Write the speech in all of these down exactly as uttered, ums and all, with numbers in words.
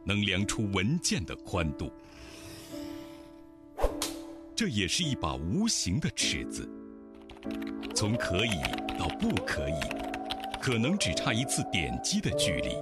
能量出文件的宽度。这也是一把无形的尺子，从可以到不可以，可能只差一次点击的距离。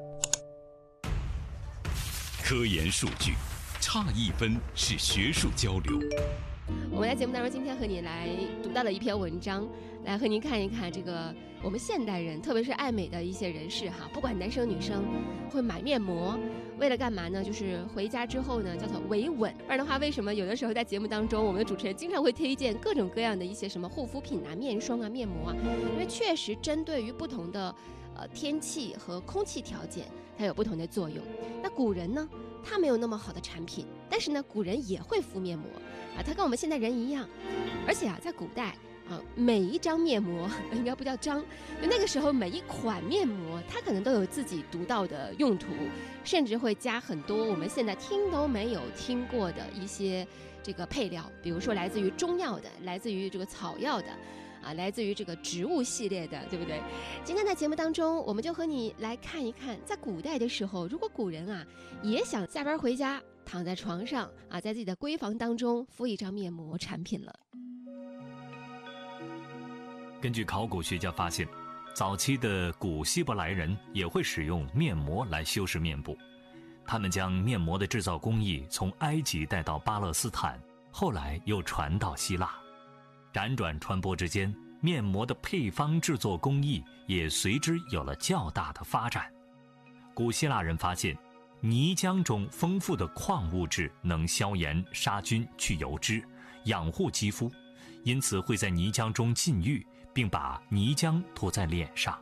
科研数据，差一分是学术交流。 我们在节目当中今天和你来读到了一篇文章，来和您看一看这个我们现代人，特别是爱美的一些人士哈，不管男生女生，会买面膜，为了干嘛呢？就是回家之后呢，叫做维稳。不然的话，为什么有的时候在节目当中，我们的主持人经常会推荐各种各样的一些什么护肤品啊、面霜啊、面膜啊？因为确实针对于不同的呃天气和空气条件，它有不同的作用。那古人呢，他没有那么好的产品，但是呢，古人也会敷面膜啊，他跟我们现代人一样，而且啊，在古代。啊，每一张面膜应该不叫张，就那个时候每一款面膜，它可能都有自己独到的用途，甚至会加很多我们现在听都没有听过的一些这个配料，比如说来自于中药的，来自于这个草药的，啊，来自于这个植物系列的，对不对？今天在节目当中，我们就和你来看一看，在古代的时候，如果古人啊也想下班回家，躺在床上啊，在自己的闺房当中敷一张面膜产品了。 根据考古学家发现，早期的古希伯来人也会使用面膜来修饰面部。他们将面膜的制造工艺从埃及带到巴勒斯坦，后来又传到希腊。辗转传播之间，面膜的配方制作工艺也随之有了较大的发展。古希腊人发现，泥浆中丰富的矿物质能消炎、杀菌、去油脂，养护肌肤，因此会在泥浆中浸浴，并把泥浆涂在脸上。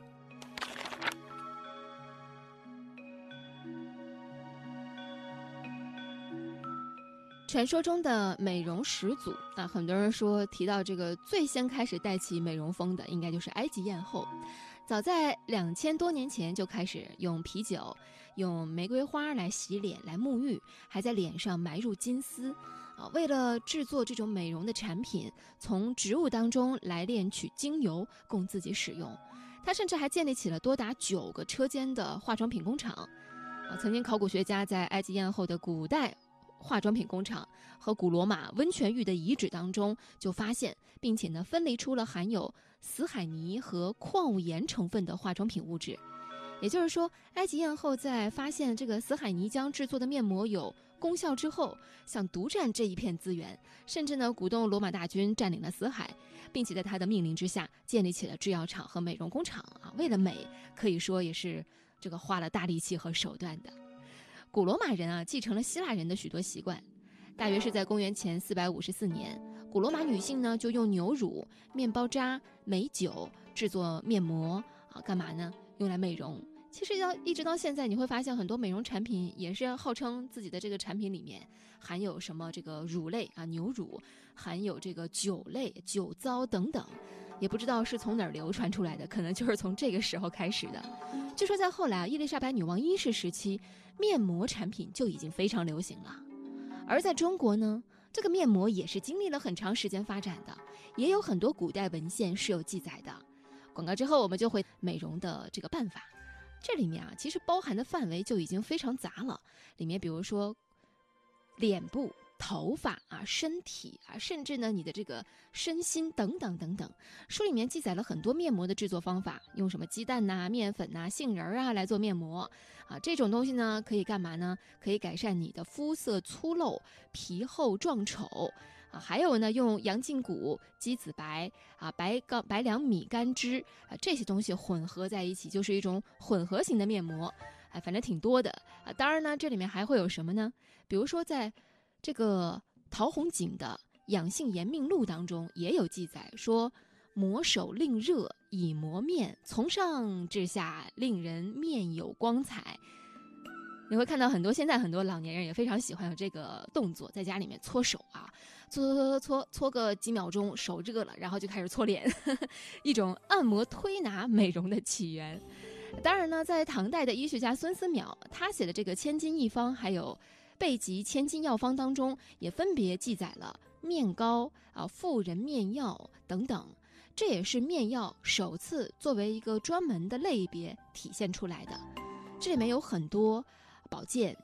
传说中的美容始祖啊，很多人说提到这个最先开始带起美容风的，应该就是埃及艳后。早在两千多年前就开始用啤酒、用玫瑰花来洗脸、来沐浴，还在脸上埋入金丝。啊，为了制作这种美容的产品，从植物当中来炼取精油供自己使用。他甚至还建立起了多达九个车间的化妆品工厂。啊，曾经考古学家在埃及艳后的古代化妆品工厂和古罗马温泉浴的遗址当中就发现，并且呢分离出了含有死海泥和矿物盐成分的化妆品物质。也就是说，埃及艳后在发现这个死海泥浆制作的面膜有功效之后，想独占这一片资源，甚至呢鼓动罗马大军占领了死海，并且在他的命令之下建立起了制药厂和美容工厂啊。为了美，可以说也是这个花了大力气和手段的。古罗马人啊继承了希腊人的许多习惯，大约是在公元前四百五十四年，古罗马女性呢就用牛乳、面包渣、美酒制作面膜啊，干嘛呢？用来美容。其实到一直到现在，你会发现很多美容产品也是号称自己的这个产品里面含有什么这个乳类啊，牛乳，含有这个酒类、酒糟等等，也不知道是从哪儿流传出来的，可能就是从这个时候开始的。据说在后来啊，伊丽莎白女王一世时期，面膜产品就已经非常流行了。而在中国呢，这个面膜也是经历了很长时间发展的，也有很多古代文献是有记载的。广告之后，我们就会美容的这个办法。这里面啊，其实包含的范围就已经非常杂了。里面比如说脸部、头发啊、身体啊，甚至呢你的这个身心等等等等。书里面记载了很多面膜的制作方法，用什么鸡蛋呐、面粉呐、杏仁啊来做面膜啊。这种东西呢可以干嘛呢？可以改善你的肤色粗陋、皮厚壮丑啊。还有呢，用洋胫骨、鸡子白啊、白高白两米干脂啊，这些东西混合在一起，就是一种混合型的面膜。哎，反正挺多的啊。当然呢，这里面还会有什么呢？比如说在这个陶弘景的《养性延命录》当中也有记载说，抹手令热，以磨面，从上至下令人面有光彩。你会看到很多现在很多老年人也非常喜欢有这个动作，在家里面搓手啊，搓搓搓搓搓个几秒钟，手热了，然后就开始搓脸，呵呵，一种按摩推拿美容的起源。当然呢，在唐代的医学家孙思邈，他写的这个千金一方还有备集千金药方当中，也分别记载了面膏啊、妇人面药等等。这也是面药首次作为一个专门的类别体现出来的。这里面有很多保健